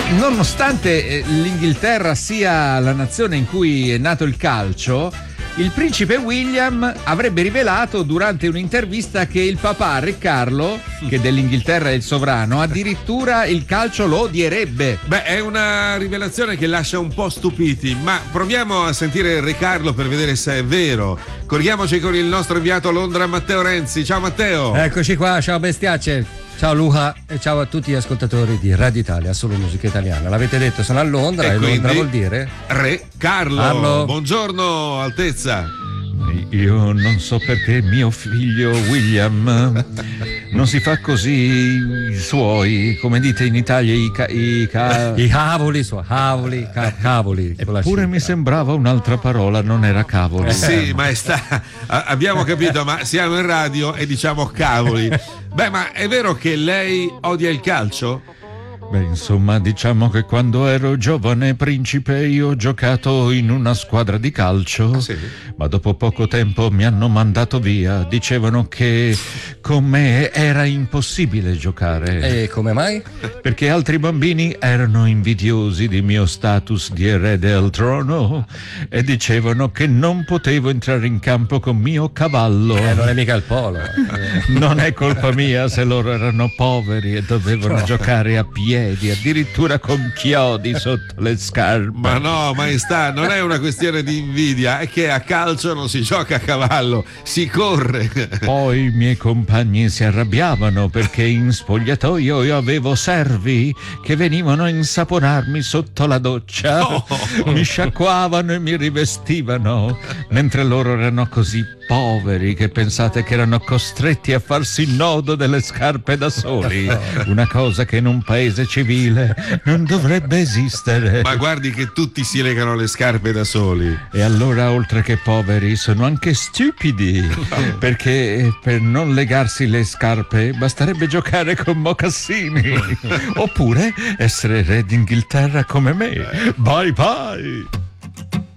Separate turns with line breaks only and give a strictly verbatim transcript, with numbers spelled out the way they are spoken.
Nonostante l'Inghilterra sia la nazione in cui è nato il calcio, il principe William avrebbe rivelato durante un'intervista che il papà Re Carlo, che dell'Inghilterra è il sovrano, addirittura il calcio lo odierebbe.
Beh, è una rivelazione che lascia un po' stupiti, ma proviamo a sentire Re Carlo per vedere se è vero. Corriamoci con il nostro inviato a Londra, Matteo Renzi. Ciao Matteo.
Eccoci qua, ciao bestiacce. Ciao Luca e ciao a tutti gli ascoltatori di Radio Italia, solo musica italiana. L'avete detto, sono a Londra e, e Londra vuol dire
Re Carlo. Carlo. Buongiorno Altezza.
Io non so perché mio figlio William non si fa così i suoi, come dite in Italia, i, ca- i, ca-
i cavoli, su, cavoli, ca- cavoli.
Eppure mi sembrava un'altra parola, non era cavoli.
Eh, sì, maestà, abbiamo capito, ma siamo in radio e diciamo cavoli. Beh, ma è vero che lei odia il calcio?
Beh, insomma, diciamo che quando ero giovane principe io ho giocato in una squadra di calcio,
sì.
Ma dopo poco tempo mi hanno mandato via. Dicevano che con me era impossibile giocare.
E come mai?
Perché altri bambini erano invidiosi di mio status di erede al trono e dicevano che non potevo entrare in campo con mio cavallo.
Eh, non è mica il polo.
Non è colpa mia se loro erano poveri e dovevano
no.
giocare a piedi, addirittura con chiodi sotto le scarpe.
Ma no, maestà, non è una questione di invidia, è che a calcio non si gioca a cavallo, si corre.
Poi i miei compagni si arrabbiavano perché in spogliatoio io avevo servi che venivano a insaponarmi sotto la doccia,
oh.
mi sciacquavano e mi rivestivano, mentre loro erano così poveri che pensate che erano costretti a farsi il nodo delle scarpe da soli, una cosa che in un paese civile non dovrebbe esistere.
Ma guardi che tutti si legano le scarpe da soli.
E allora, oltre che poveri, sono anche stupidi, perché per non legarsi le scarpe basterebbe giocare con mocassini oppure essere re d'Inghilterra come me. Bye bye.